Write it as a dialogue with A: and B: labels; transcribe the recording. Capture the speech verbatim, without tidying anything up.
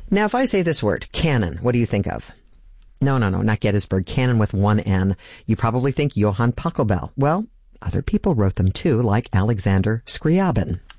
A: Now, if I say this word, canon, what do you think of? No, no, no, not Gettysburg. Canon with one N. You probably think Johann Pachelbel. Well, other people wrote them too, like Alexander Scriabin.